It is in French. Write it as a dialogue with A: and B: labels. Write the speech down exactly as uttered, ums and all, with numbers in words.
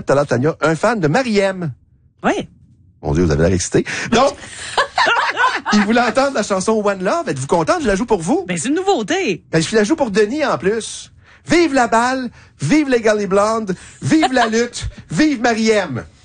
A: tout à l'heure, Tania, un fan de Marie-M.
B: Oui.
A: Mon Dieu, vous avez l'air excité. Donc, il voulait entendre la chanson One Love. Êtes-vous contente? Je la joue pour vous.
B: Ben, c'est une nouveauté.
A: Ben, je la joue pour Denis en plus. Vive la balle, vive les Gully Blondes, vive la lutte, vive Marie-M.